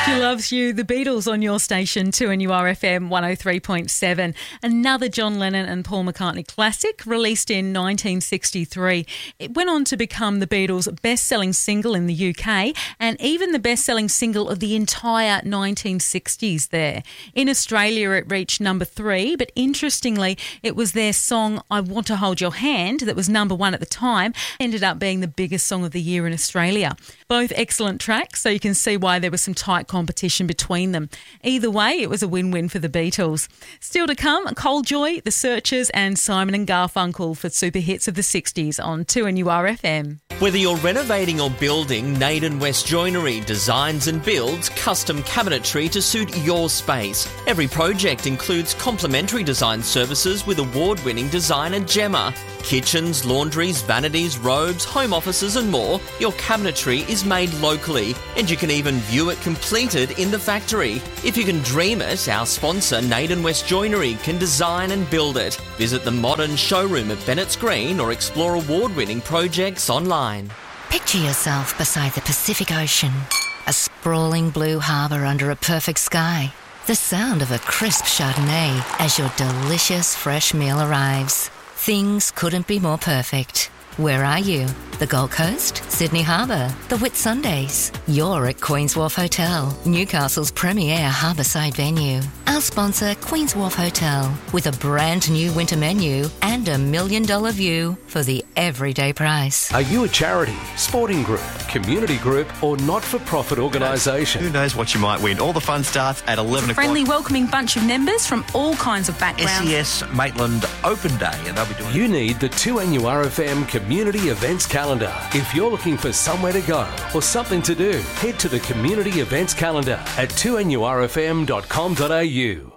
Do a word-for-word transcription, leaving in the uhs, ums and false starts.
She loves you. The Beatles on your station, two N U R F M one oh three point seven. Another John Lennon and Paul McCartney classic released in nineteen sixty-three. It went on to become the Beatles' best-selling single in the U K and even the best-selling single of the entire nineteen sixties there. In Australia, it reached number three, but interestingly, it was their song I Want to Hold Your Hand that was number one at the time, ended up being the biggest song of the year in Australia. Both excellent tracks, so you can see why there was some tight competition between them. Either way, it was a win-win for the Beatles. Still to come, Coldjoy, The Searchers and Simon and Garfunkel for super hits of the sixties on two N U R F M. Whether you're renovating or building, Naden West Joinery designs and builds custom cabinetry to suit your space. Every project includes complimentary design services with award-winning designer Gemma. Kitchens, laundries, vanities, robes, home offices and more. Your cabinetry is made locally and you can even view it completed in the factory. If you can dream it, our sponsor Naden West Joinery can design and build it. Visit the modern showroom at Bennett's Green or explore award-winning projects online. Picture yourself beside the Pacific Ocean, a sprawling blue harbour under a perfect sky, the sound of a crisp Chardonnay as your delicious fresh meal arrives. Things couldn't be more perfect. Where are you? The Gold Coast? Sydney Harbour? The Whitsundays? You're at Queen's Wharf Hotel, Newcastle's premier harbourside venue. Our sponsor, Queen's Wharf Hotel, with a brand new winter menu and a million dollar view for the everyday price. Are you a charity, sporting group, community group or not-for-profit organisation? Who knows what you might win? All the fun starts at eleven o'clock. Friendly, welcoming bunch of members from all kinds of backgrounds. S E S Maitland Open Day, and they'll be doing... You need the two N U R F M Community Events Calendar. If you're looking for somewhere to go or something to do, head to the Community Events Calendar at two N U R F M dot com dot A U.